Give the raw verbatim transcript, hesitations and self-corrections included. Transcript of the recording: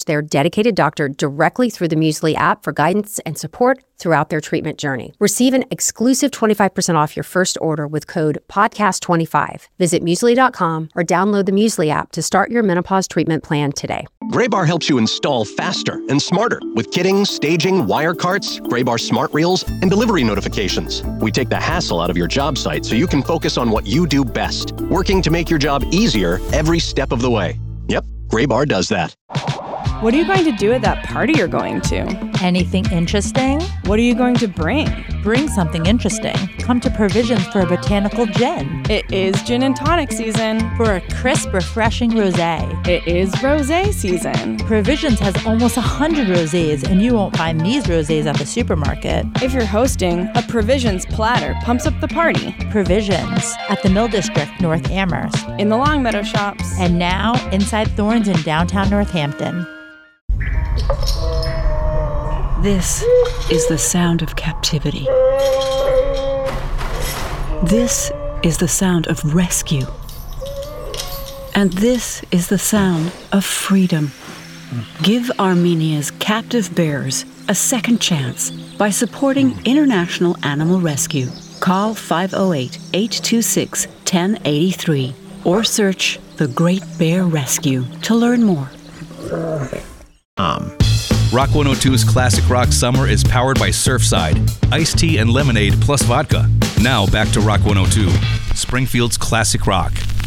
their dedicated doctor directly through the Muesli app for guidance and support throughout their treatment journey. Receive an exclusive twenty-five percent off your first order with code podcast twenty-five. Visit Muesli dot com or download the Muesli app to start your menopause treatment plan today. Graybar helps you install faster and smarter with kitting, staging, wire carts, Graybar smart reels, and delivery notifications. We take the hassle out of your job site so you can focus on what you do best, working to make your job easier every step of the way. Yep, Graybar does that. What are you going to do at that party you're going to? Anything interesting? What are you going to bring? Bring something interesting. Come to Provisions for a botanical gin. It is gin and tonic season. For a crisp, refreshing rosé. It is rosé season. Provisions has almost one hundred rosés, and you won't find these rosés at the supermarket. If you're hosting, a Provisions platter pumps up the party. Provisions at the Mill District, North Amherst. In the Longmeadow shops. And now, inside Thorns in downtown Northampton. This is the sound of captivity. This is the sound of rescue. And this is the sound of freedom. Give Armenia's captive bears a second chance by supporting International Animal Rescue. Call five oh eight, eight two six, one oh eight three or search The Great Bear Rescue to learn more. Um. Rock one oh two's Classic Rock Summer is powered by Surfside, iced tea and lemonade plus vodka. Now back to Rock one oh two, Springfield's Classic Rock.